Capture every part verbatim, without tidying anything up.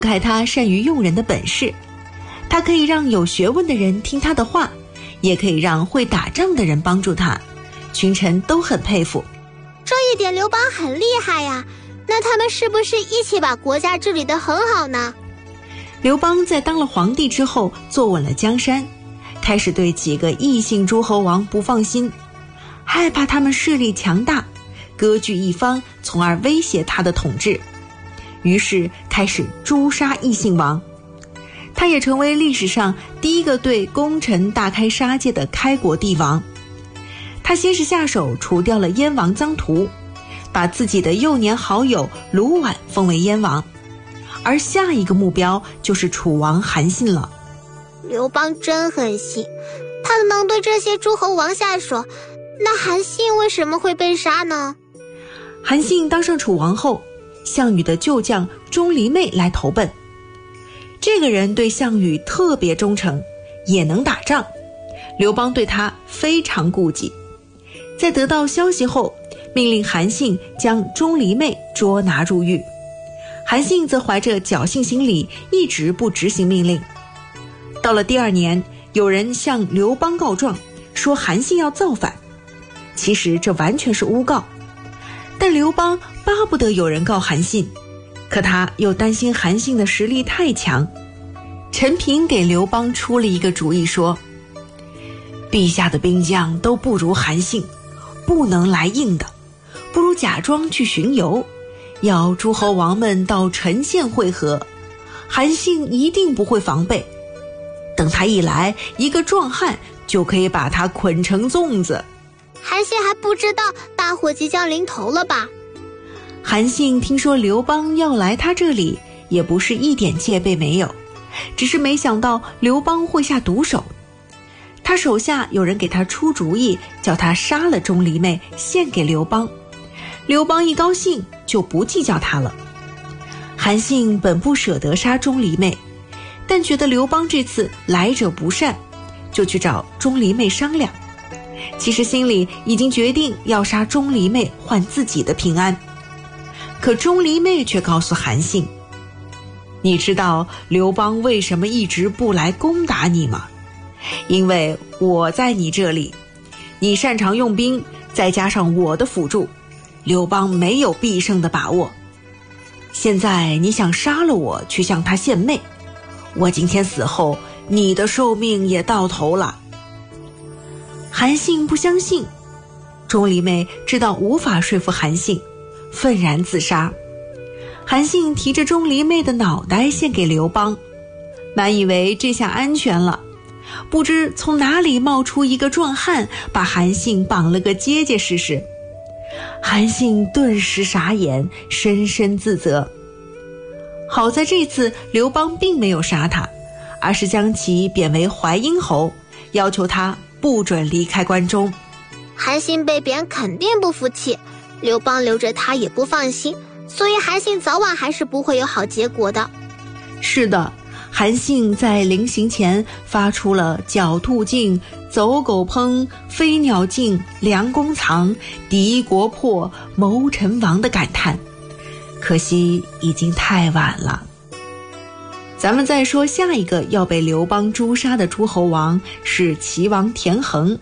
开他善于用人的本事，他可以让有学问的人听他的话，也可以让会打仗的人帮助他，群臣都很佩服。 这一点刘邦很厉害呀，那他们是不是一起把国家治理得很好呢？ 刘邦在当了皇帝之后，坐稳了江山，开始对几个异姓诸侯王不放心，害怕他们势力强大，割据一方，从而威胁他的统治。于是开始诛杀异姓王。他也成为历史上第一个对功臣大开杀戒的开国帝王。他先是下手除掉了燕王臧荼，把自己的幼年好友卢绾封为燕王，而下一个目标就是楚王韩信了。 刘邦真狠心，他能对这些诸侯王下手，那韩信为什么会被杀呢？ 韩信当上楚王后，项羽的旧将钟离昧来投奔。这个人对项羽特别忠诚，也能打仗，刘邦对他非常顾忌。在得到消息后，命令韩信将钟离昧捉拿入狱。韩信则怀着侥幸心理，一直不执行命令。到了第二年，有人向刘邦告状，说韩信要造反。其实这完全是诬告，但刘邦巴不得有人告韩信，可他又担心韩信的实力太强。陈平给刘邦出了一个主意，说：陛下的兵将都不如韩信，不能来硬的，不如假装去巡游，要诸侯王们到陈县会合，韩信一定不会防备。等他一来，一个壮汉就可以把他捆成粽子。 韩信还不知道大祸即将临头了吧？ 韩信听说刘邦要来他这里，也不是一点戒备没有，只是没想到刘邦会下毒手。他手下有人给他出主意，叫他杀了钟离昧献给刘邦。刘邦一高兴就不计较他了。韩信本不舍得杀钟离昧，但觉得刘邦这次来者不善，就去找钟离昧商量。其实心里已经决定要杀钟离昧换自己的平安。可钟离昧却告诉韩信：你知道刘邦为什么一直不来攻打你吗？因为我在你这里，你擅长用兵，再加上我的辅助，刘邦没有必胜的把握。现在你想杀了我去向他献媚，我今天死后，你的寿命也到头了。韩信不相信，钟离昧知道无法说服韩信，愤然自杀。韩信提着钟离昧的脑袋献给刘邦，满以为这下安全了，不知从哪里冒出一个壮汉，把韩信绑了个结结实实。韩信顿时傻眼，深深自责。好在这次刘邦并没有杀他，而是将其贬为淮阴侯，要求他不准离开关中。 韩信被贬肯定不服气，刘邦留着他也不放心，所以韩信早晚还是不会有好结果的。 是的，韩信在临行前发出了狡兔尽，走狗烹，飞鸟尽，良弓藏，敌国破，谋臣亡的感叹，可惜已经太晚了。咱们再说下一个要被刘邦诛杀的诸侯王是齐王田横。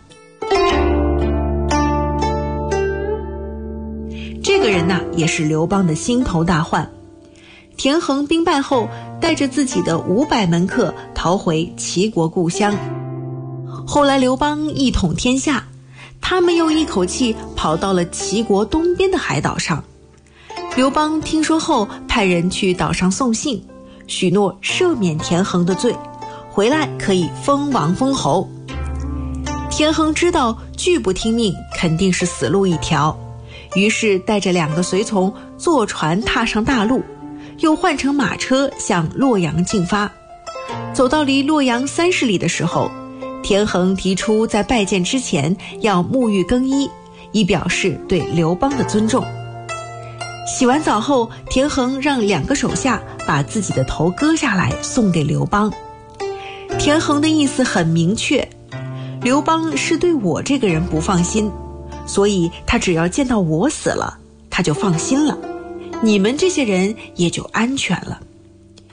这个人呢，也是刘邦的心头大患。田横兵败后，带着自己的五百门客逃回齐国故乡。后来刘邦一统天下，他们又一口气跑到了齐国东边的海岛上。刘邦听说后，派人去岛上送信，许诺赦免田横的罪，回来可以封王封侯。田横知道拒不听命肯定是死路一条，于是带着两个随从坐船踏上大陆，又换乘马车向洛阳进发。走到离洛阳三十里的时候，田横提出在拜见之前要沐浴更衣，以表示对刘邦的尊重。洗完澡后，田横让两个手下把自己的头割下来送给刘邦。田横的意思很明确，刘邦是对我这个人不放心，所以他只要见到我死了，他就放心了，你们这些人也就安全了。